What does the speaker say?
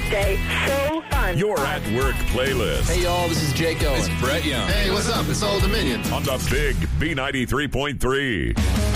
workday so fun. Your at work playlist Hey, y'all, this is Jake Owen. Brett Young. Hey, what's up? It's Old Dominion. on the big B93.3.